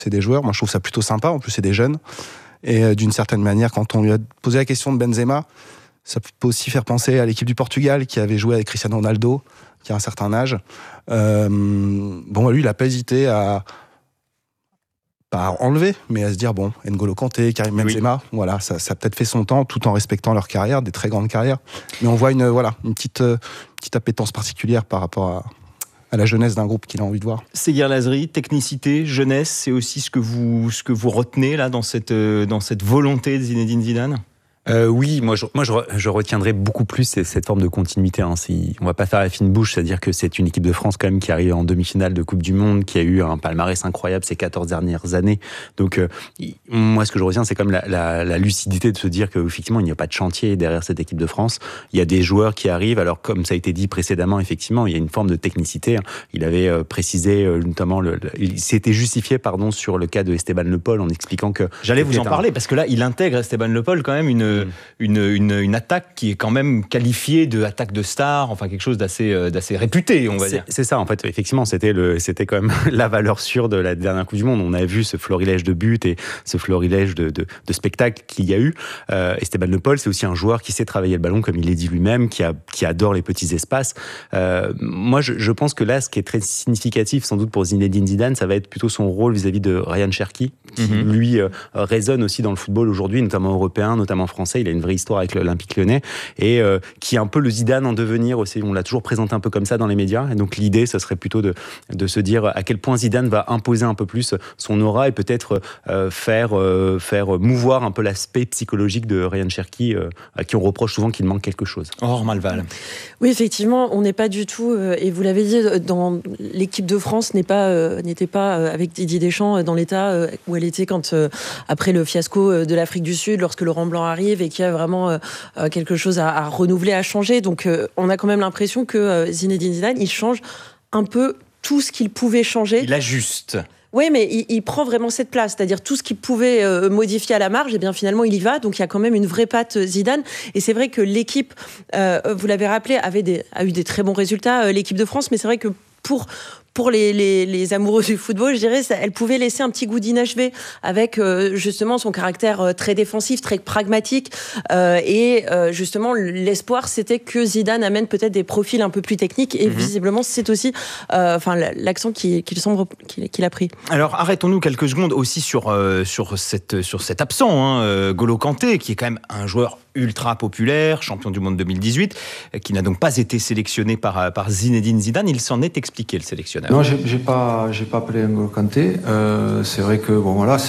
C'est des joueurs, moi je trouve ça plutôt sympa, en plus c'est des jeunes. Et d'une certaine manière, quand on lui a posé la question de Benzema, ça peut aussi faire penser à l'équipe du Portugal qui avait joué avec Cristiano Ronaldo, qui a un certain âge. Lui, il n'a pas hésité à pas enlever, mais à se dire, N'Golo Kanté, Karim Benzema, voilà, ça a peut-être fait son temps, tout en respectant leur carrière, des très grandes carrières. Mais on voit une petite appétence particulière par rapport à la jeunesse d'un groupe qu'il a envie de voir. Seguir Lazri, technicité, jeunesse, c'est aussi ce que vous retenez là dans cette volonté de Zinedine Zidane ? Oui, moi je retiendrai beaucoup plus cette forme de continuité. On va pas faire la fine bouche, c'est-à-dire que c'est une équipe de France quand même qui arrive en demi-finale de Coupe du Monde, qui a eu un palmarès incroyable ces 14 dernières années. Donc moi ce que je retiens, c'est comme la lucidité de se dire qu'effectivement il n'y a pas de chantier derrière cette équipe de France. Il y a des joueurs qui arrivent. Alors comme ça a été dit précédemment, effectivement il y a une forme de technicité. Il avait précisé notamment il s'était justifié sur le cas de Esteban Le Paul en expliquant que j'allais vous en parler parce que là il intègre Esteban Le Paul quand même une attaque qui est quand même qualifiée de attaque de star, enfin quelque chose d'assez réputé, on va dire. C'est ça, en fait, effectivement, c'était quand même la valeur sûre de la dernière Coupe du Monde. On a vu ce florilège de buts et ce florilège de spectacles qu'il y a eu. Esteban Le Paul, c'est aussi un joueur qui sait travailler le ballon, comme il l'a dit lui-même, qui adore les petits espaces. Moi, je pense que là, ce qui est très significatif, sans doute pour Zinedine Zidane, ça va être plutôt son rôle vis-à-vis de Ryan Cherki, qui lui résonne aussi dans le football aujourd'hui, notamment européen, notamment français. Il a une vraie histoire avec l'Olympique Lyonnais et qui est un peu le Zidane en devenir aussi. On l'a toujours présenté un peu comme ça dans les médias. Et donc l'idée, ce serait plutôt de se dire à quel point Zidane va imposer un peu plus son aura et peut-être faire mouvoir un peu l'aspect psychologique de Ryan Cherki, à qui on reproche souvent qu'il manque quelque chose. Or Malval. Oui, effectivement, on n'est pas du tout, et vous l'avez dit, dans l'équipe de France n'était pas avec Didier Deschamps dans l'état où elle était quand après le fiasco de l'Afrique du Sud, lorsque Laurent Blanc arrive et qu'il y a vraiment quelque chose à renouveler, à changer. Donc on a quand même l'impression que Zinedine Zidane, il change un peu tout ce qu'il pouvait changer. Il ajuste. Oui, mais il prend vraiment cette place, c'est-à-dire tout ce qu'il pouvait modifier à la marge, et bien finalement il y va, donc il y a quand même une vraie patte Zidane, et c'est vrai que l'équipe, vous l'avez rappelé, a eu des très bons résultats, l'équipe de France, mais c'est vrai que pour les amoureux du football, je dirais, elle pouvait laisser un petit goût d'inachevé avec justement son caractère très défensif, très pragmatique, et justement l'espoir c'était que Zidane amène peut-être des profils un peu plus techniques, et visiblement c'est aussi l'accent qu'il a pris. Alors arrêtons-nous quelques secondes aussi sur cet absent, N'Golo Kanté, qui est quand même un joueur ultra populaire, champion du monde 2018, qui n'a donc pas été sélectionné par Zinedine Zidane. Il s'en est expliqué, le sélectionneur. Non, j'ai pas appelé N'Golo Kanté. C'est vrai que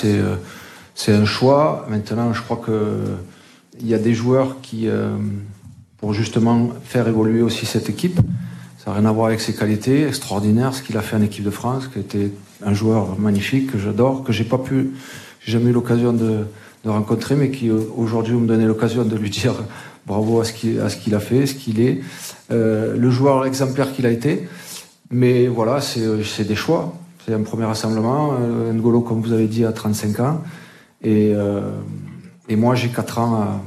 c'est un choix. Maintenant, je crois que il y a des joueurs qui, pour justement faire évoluer aussi cette équipe, ça n'a rien à voir avec ses qualités extraordinaires, ce qu'il a fait en équipe de France, qui était un joueur magnifique que j'adore, que j'ai jamais eu l'occasion de rencontrer, mais qui aujourd'hui me donnait l'occasion de lui dire bravo à ce qu'il a fait, ce qu'il est, le joueur exemplaire qu'il a été. Mais voilà, c'est des choix. C'est un premier rassemblement. N'Golo, comme vous avez dit, a 35 ans. Et moi, j'ai 4 ans,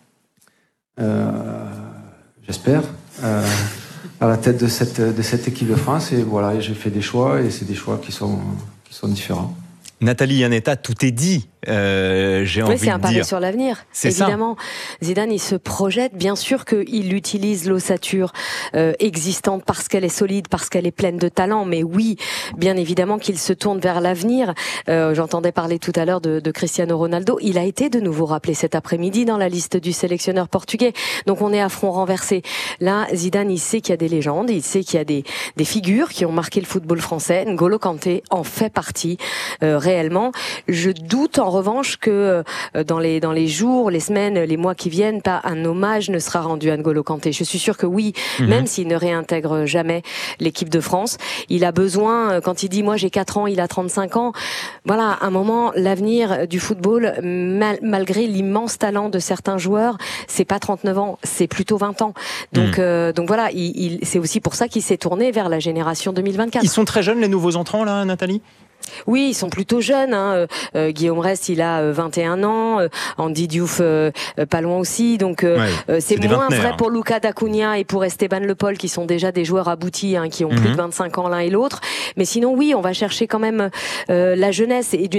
j'espère, à la tête de cette équipe de France. Et voilà, j'ai fait des choix, et c'est des choix qui sont différents. Nathalie Iannetta, tout est dit. J'ai envie de dire. C'est un pari sur l'avenir. C'est évidemment. Ça. Zidane, il se projette. Bien sûr qu'il utilise l'ossature existante parce qu'elle est solide, parce qu'elle est pleine de talent. Mais oui, bien évidemment qu'il se tourne vers l'avenir. J'entendais parler tout à l'heure de Cristiano Ronaldo. Il a été de nouveau rappelé cet après-midi dans la liste du sélectionneur portugais. Donc on est à front renversé. Là, Zidane, il sait qu'il y a des légendes, il sait qu'il y a des figures qui ont marqué le football français. N'Golo Kanté en fait partie réellement. Je doute en revanche que dans les jours, les semaines, les mois qui viennent, pas un hommage ne sera rendu à N'Golo Kanté. Je suis sûre que oui, même s'il ne réintègre jamais l'équipe de France, il a besoin, quand il dit moi j'ai 4 ans, il a 35 ans, voilà, à un moment, l'avenir du football, malgré l'immense talent de certains joueurs, c'est pas 39 ans, c'est plutôt 20 ans. Donc voilà, c'est aussi pour ça qu'il s'est tourné vers la génération 2024. Ils sont très jeunes les nouveaux entrants là, Nathalie ? Oui, ils sont plutôt jeunes. Guillaume Rest, il a 21 ans. Andy Diouf, pas loin aussi. Donc, c'est moins vrai pour Lucas Dacunia et pour Esteban Le Paul, qui sont déjà des joueurs aboutis, qui ont plus de 25 ans l'un et l'autre. Mais sinon, oui, on va chercher quand même la jeunesse. Et